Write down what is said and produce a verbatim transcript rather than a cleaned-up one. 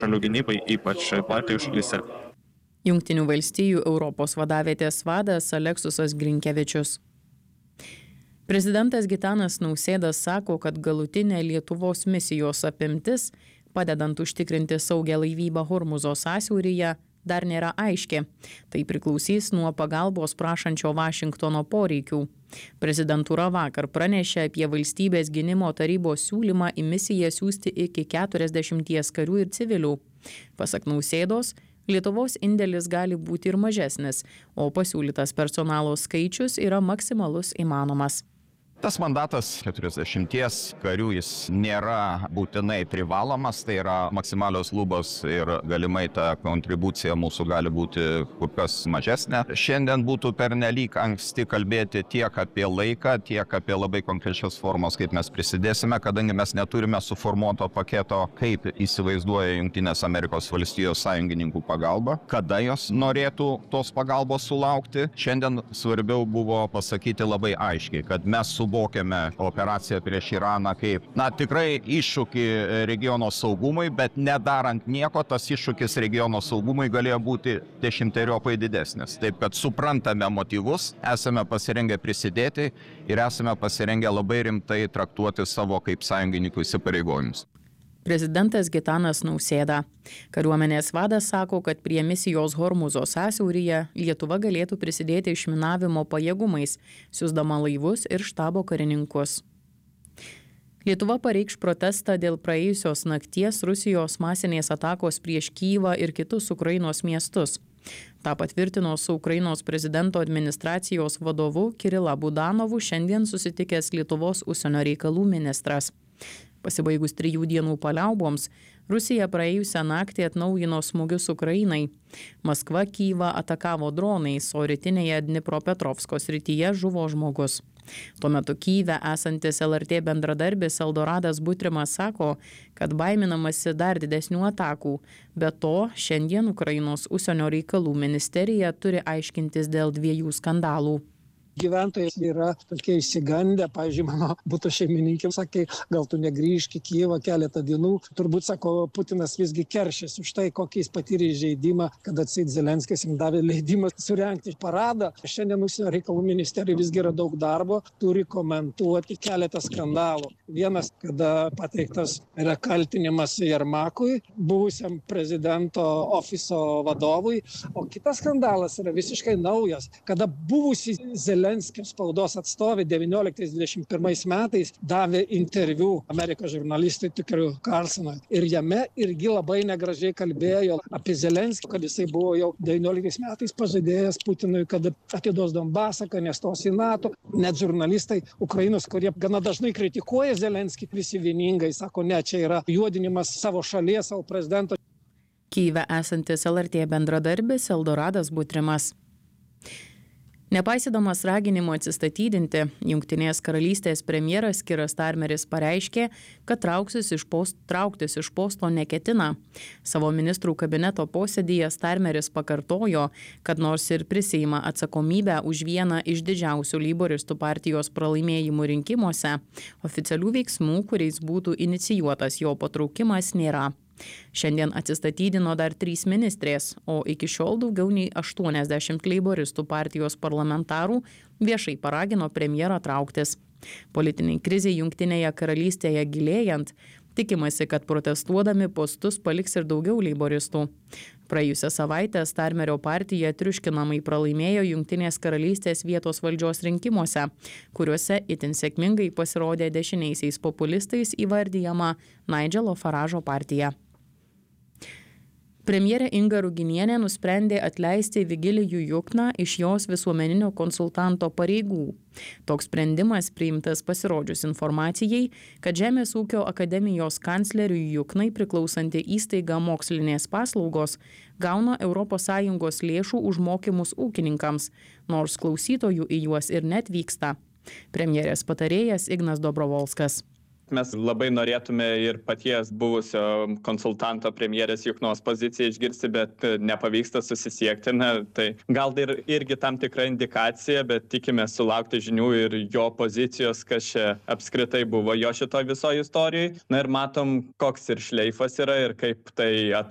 šalių gynybai, ypač Baltijos šalyse. Jungtinių valstijų Europos vadavietės vadas Aleksusas Grinkevičius. Prezidentas Gitanas Nausėda sako, kad galutinė Lietuvos misijos apimtis, padedant užtikrinti saugią laivybą Hormuzo sąsiauryje, dar nėra aiški. Tai priklausys nuo pagalbos prašančio Vašingtono poreikių. Prezidentūra vakar pranešė apie valstybės gynimo tarybos siūlymą į misiją siųsti iki keturiasdešimties karių ir civilių. Pasak Nausėdos, Lietuvos indėlis gali būti ir mažesnis, o pasiūlytas personalo skaičius yra maksimalus įmanomas. Tas mandatas keturiasdešimties karių jis nėra būtinai privalomas, tai yra maksimalios lubos ir galimai ta kontribucija mūsų gali būti kur kas mažesnė. Šiandien būtų pernelyg anksti kalbėti tiek apie laiką, tiek apie labai konkrečias formos, kaip mes prisidėsime, kadangi mes neturime suformuoto paketo, kaip įsivaizduoja Jungtinės Amerikos valstijos sąjungininkų pagalba, kada jos norėtų tos pagalbos sulaukti. Šiandien svarbiau buvo pasakyti labai aiškiai, kad mes su suvokiame operaciją prieš Iraną kaip, na, tikrai iššūkį regiono saugumui, bet nedarant nieko, tas iššūkis regiono saugumui galėjo būti dešimteriopai didesnis. Taip, kad suprantame motyvus, esame pasirengę prisidėti ir esame pasirengę labai rimtai traktuoti savo kaip sąjungininkų įsipareigojimus. Prezidentas Gitanas Nausėda. Kariuomenės vadas sako, kad prie misijos Hormuzo sąsiauryje Lietuva galėtų prisidėti išminavimo pajėgumais, siųsdama laivus ir štabo karininkus. Lietuva pareikš protestą dėl praėjusios nakties Rusijos masinės atakos prieš Kyjivą ir kitus Ukrainos miestus. Ta patvirtino su Ukrainos prezidento administracijos vadovu Kirila Budanovu šiandien susitikęs Lietuvos užsienio reikalų ministras. Pasibaigus trijų dienų paliauboms, Rusija praėjusią naktį atnaujino smūgius Ukrainai. Maskva Kyjivą atakavo dronais, o rytinėje Dnipropetrovsko srityje žuvo žmogus. Tuo metu Kyjive esantis L R T bendradarbis Eldoradas Butrimas sako, kad baiminamasi dar didesnių atakų. Be to, šiandien Ukrainos užsienio reikalų ministerija turi aiškintis dėl dviejų skandalų. Gyventojai yra tokie įsigandę, pavyzdžiui, mano buto šeimininkė sakė, gal tu negrįžk į Kyjivą keletą dienų. Turbūt, sako, Putinas visgi keršės už tai, kokį jis patyrė įžeidimą, kad atseit Zelenskis jam davė leidimą surengti paradą. Šiandien užsienio reikalų ministerija visgi yra daug darbo, turi komentuoti keletą skandalų. Vienas, kada pateiktas yra kaltinimas Jermakui, buvusiam prezidento ofiso vadovui, o kitas skandalas yra visiškai naujas, kada buvusi Zelenskis Zelenskio spaudos atstovė devynioliktais dvidešimt pirmais metais davė interviu Amerikos žurnalistui Tukeriui Carlsonui. Ir jame irgi labai negražiai kalbėjo apie Zelenskį, kad jisai buvo jau devynioliktais metais pažadėjęs Putinui, kad atiduos Donbasą, kad nestos į NATO. Net žurnalistai Ukrainos, kurie gana dažnai kritikuoja Zelenskį, visi vieningai sako, ne, čia yra juodinimas savo šalies, savo prezidento. Kyjive esantis L R T bendradarbis Eldoradas Butrimas. Nepaisydamas raginimo atsistatydinti, Jungtinės karalystės premjeras Kiras Starmeris pareiškė, kad trauksis iš post, trauktis iš posto neketina. Savo ministrų kabineto posėdyje Starmeris pakartojo, kad nors ir prisiima atsakomybę už vieną iš didžiausių leiboristų partijos pralaimėjimų rinkimuose, oficialių veiksmų, kuriais būtų inicijuotas jo patraukimas, nėra. Šiandien atsistatydino dar trys ministrės, o iki šiol daugiau nei aštuoniasdešimt leiboristų partijos parlamentarų viešai paragino premjerą trauktis. Politiniai krizei Jungtinėje karalystėje gilėjant, tikimasi, kad protestuodami postus paliks ir daugiau leiboristų. Praėjusią savaitę Starmerio partija triuškinamai pralaimėjo Jungtinės karalystės vietos valdžios rinkimuose, kuriuose itin sėkmingai pasirodė dešiniaisiais populistais įvardyjama Nigelo Faražo partija. Premjerė Inga Ruginienė nusprendė atleisti Vigilijų Jukną iš jos visuomeninio konsultanto pareigų. Toks sprendimas priimtas pasirodžius informacijai, kad Žemės ūkio akademijos kancleriui Juknai priklausanti įstaiga Mokslinės paslaugos gauna Europos Sąjungos lėšų už mokymus ūkininkams, nors klausytojų į juos ir net vyksta. Premjerės patarėjas Ignas Dobrovolskas. Mes labai norėtume ir paties buvusio konsultanto premjerės Juknos poziciją išgirsti, bet nepavyksta susisiekti. Na, tai gal ir, irgi tam tikra indikacija, bet tikime sulaukti žinių ir jo pozicijos, kas čia apskritai buvo jo šitoj visoje istorijoje. Na ir matom, koks ir šleifas yra ir kaip tai